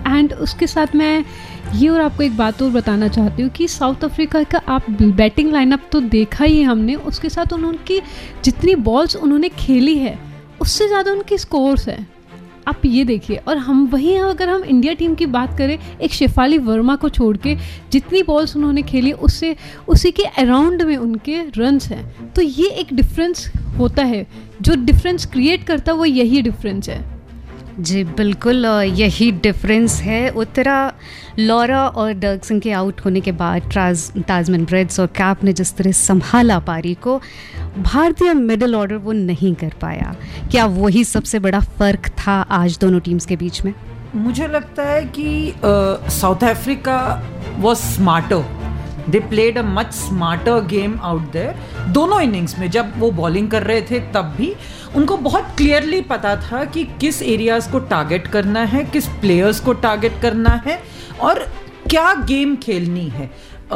And उसके साथ मैं ये और आपको एक बात और बताना चाहती हूँ कि साउथ अफ्रीका का आप बैटिंग लाइनअप तो देखा ही हमने, उसके साथ उनकी जितनी बॉल्स उन्होंने खेली है उससे ज़्यादा उनकी स्कोर्स है, आप ये देखिए। और हम वहीं अगर हम इंडिया टीम की बात करें, एक शेफाली वर्मा को छोड़ के जितनी बॉल्स उन्होंने खेली उससे उसी के अराउंड में उनके रन्स हैं, तो ये एक डिफरेंस होता है, जो डिफरेंस क्रिएट करता है वो यही डिफरेंस है। जी बिल्कुल, यही डिफरेंस है। उत्तरा, लॉरा और डर्कसन के आउट होने के बाद ताजमन ब्रिड्स और कैप ने जिस तरह संभाला पारी को, भारतीय मिडिल ऑर्डर वो नहीं कर पाया। क्या वही सबसे बड़ा फ़र्क था आज दोनों टीम्स के बीच में? मुझे लगता है कि south Africa was smarter, they played a much smarter game out there. दोनों इनिंग्स में जब वो बॉलिंग कर रहे थे तब भी उनको बहुत क्लियरली पता था कि किस एरियाज़ को टारगेट करना है, किस प्लेयर्स को टारगेट करना है और क्या गेम खेलनी है।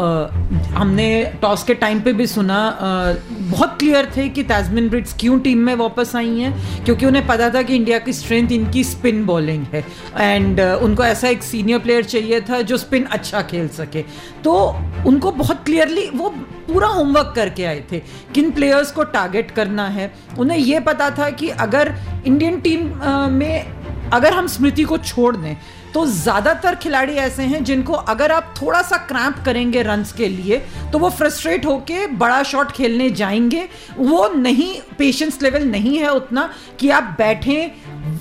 हमने टॉस के टाइम पे भी सुना, बहुत क्लियर थे कि ताजमन ब्रिड्स क्यों टीम में वापस आई हैं, क्योंकि उन्हें पता था कि इंडिया की स्ट्रेंथ इनकी स्पिन बॉलिंग है एंड उनको ऐसा एक सीनियर प्लेयर चाहिए था जो स्पिन अच्छा खेल सके। तो उनको बहुत क्लियरली वो पूरा होमवर्क करके आए थे, किन प्लेयर्स को टारगेट करना है। उन्हें ये पता था कि अगर इंडियन टीम में अगर हम स्मृति को छोड़ दें तो ज़्यादातर खिलाड़ी ऐसे हैं जिनको अगर आप थोड़ा सा क्रैम्प करेंगे रन्स के लिए तो वो फ्रस्ट्रेट होके बड़ा शॉट खेलने जाएंगे। वो नहीं, पेशेंस लेवल नहीं है उतना कि आप बैठें,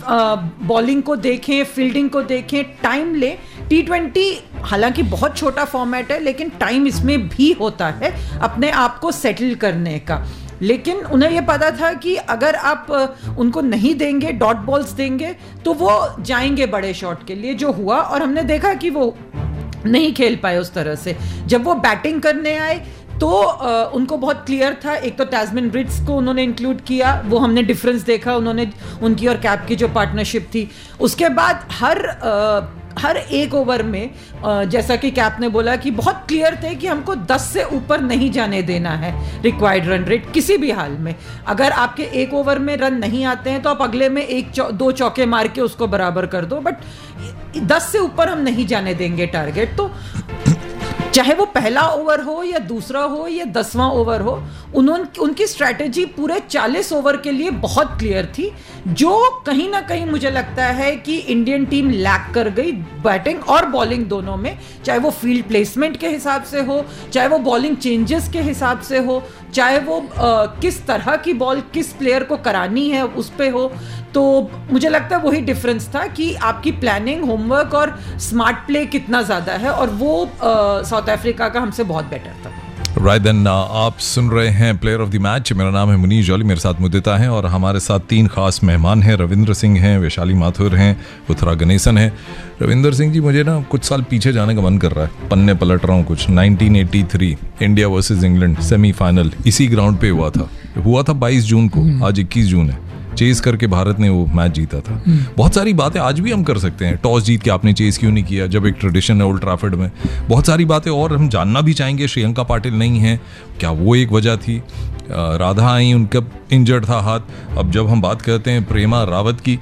बॉलिंग को देखें, फील्डिंग को देखें, टाइम लें। T20 हालांकि बहुत छोटा फॉर्मेट है लेकिन टाइम इसमें भी होता है अपने आप को सेटल करने का। लेकिन उन्हें यह पता था कि अगर आप उनको नहीं देंगे, डॉट बॉल्स देंगे, तो वो जाएंगे बड़े शॉट के लिए, जो हुआ। और हमने देखा कि वो नहीं खेल पाए उस तरह से। जब वो बैटिंग करने आए तो उनको बहुत क्लियर था, एक तो ताजमन ब्रिड्स को उन्होंने इंक्लूड किया, वो हमने डिफरेंस देखा, उन्होंने उनकी और कैप की जो पार्टनरशिप थी। उसके बाद हर एक ओवर में जैसा कि कैप ने बोला कि बहुत क्लियर थे कि हमको 10 से ऊपर नहीं जाने देना है रिक्वायर्ड रन रेट किसी भी हाल में। अगर आपके एक ओवर में रन नहीं आते हैं तो आप अगले में 1-2 चौके मार के उसको बराबर कर दो, बट 10 से ऊपर हम नहीं जाने देंगे टारगेट। तो चाहे वो पहला ओवर हो या दूसरा हो या 10वां ओवर हो, उनकी स्ट्रैटेजी पूरे 40 ओवर के लिए बहुत क्लियर थी, जो कहीं ना कहीं मुझे लगता है कि इंडियन टीम लैक कर गई बैटिंग और बॉलिंग दोनों में। चाहे वो फील्ड प्लेसमेंट के हिसाब से हो, चाहे वो बॉलिंग चेंजेस के हिसाब से हो, चाहे वो किस तरह की बॉल किस प्लेयर को करानी है उस पे हो। तो मुझे लगता है वही डिफरेंस था कि आपकी प्लानिंग, होमवर्क और स्मार्ट प्ले कितना ज़्यादा है, और वो साउथ अफ्रीका का हमसे बहुत बेटर था। राइट देन, आप सुन रहे हैं प्लेयर ऑफ द मैच। मेरा नाम है मुनीश जॉली, मेरे साथ मुदिता है और हमारे साथ 3 खास मेहमान हैं। रविंद्र सिंह हैं, वैशाली माथुर हैं, उत्तरा गणेशन है। रविंद्र सिंह जी, मुझे ना कुछ साल पीछे जाने का मन कर रहा है, पन्ने पलट रहा हूँ कुछ। 1983 इंडिया वर्सेस इंग्लैंड सेमीफाइनल इसी ग्राउंड पे हुआ था 22 जून को, आज 21 जून है। चेस करके भारत ने वो मैच जीता था। बहुत सारी बातें आज भी हम कर सकते हैं, टॉस जीत के आपने चेस क्यों नहीं किया, जब एक ट्रेडिशन है ओल्ड ट्रैफर्ड में। बहुत सारी बातें और हम जानना भी चाहेंगे। श्रीलंका पाटिल नहीं है, क्या वो एक वजह थी? राधा आई, उनका इंजर्ड था हाथ। अब जब हम बात करते हैं प्रेमा रावत की,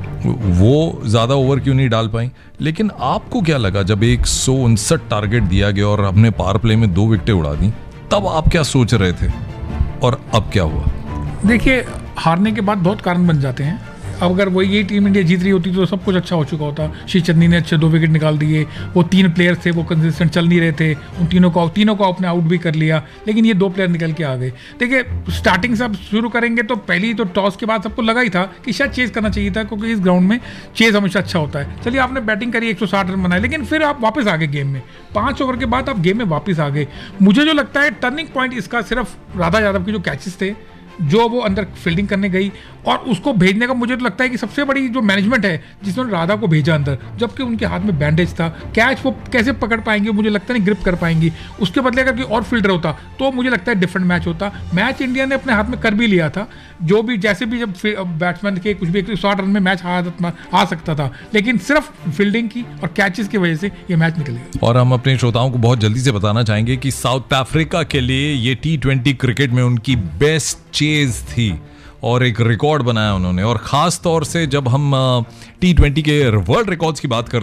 वो ज़्यादा ओवर क्यों नहीं डाल पाई? लेकिन आपको क्या लगा जब 159 टारगेट दिया गया और हमने पावर प्ले में 2 विकेटें उड़ा दी, तब आप क्या सोच रहे थे और अब क्या हुआ? देखिए, हारने के बाद बहुत कारण बन जाते हैं। अब अगर वो ये टीम इंडिया जीत रही होती तो सब कुछ अच्छा हो चुका होता। श्री चन्नी ने अच्छे 2 विकेट निकाल दिए, वो 3 प्लेयर थे वो कंसिस्टेंट चल नहीं रहे थे, उन तीनों को आपने आउट भी कर लिया, लेकिन ये 2 प्लेयर निकल के आ गए। देखिए, स्टार्टिंग से आप शुरू करेंगे तो पहली तो टॉस के बाद सबको लगा ही था कि शायद चेस करना चाहिए था, क्योंकि इस ग्राउंड में चेस हमेशा अच्छा होता है। चलिए, आपने बैटिंग करी, 160 रन बनाए, लेकिन फिर आप वापस आ गए गेम में। 5 ओवर के बाद आप गेम में वापस आ गए। मुझे जो लगता है टर्निंग पॉइंट इसका सिर्फ राधा यादव के जो कैचेस थे, जो वो अंदर फील्डिंग करने गई और उसको भेजने का, मुझे तो लगता है कि सबसे बड़ी जो मैनेजमेंट है जिसने राधा को भेजा अंदर, जबकि उनके हाथ में बैंडेज था। कैच वो कैसे पकड़ पाएंगे, मुझे लगता नहीं ग्रिप कर पाएंगी। उसके बदले अगर कोई और फील्डर होता तो मुझे लगता है डिफरेंट मैच होता। मैच इंडिया ने अपने हाथ में कर भी लिया था, जो भी जैसे भी, जब बैट्समैन के कुछ भी 160 रन में मैच आ सकता था, लेकिन सिर्फ फील्डिंग की और कैचेस की वजह से ये मैच निकल गया। और हम अपने श्रोताओं को बहुत जल्दी से बताना चाहेंगे कि साउथ अफ्रीका के लिए ये T20 क्रिकेट में उनकी बेस्ट चेज थी और एक रिकॉर्ड बनाया उन्होंने। और ख़ास तौर से जब हम T20 के वर्ल्ड रिकॉर्ड्स की बात करते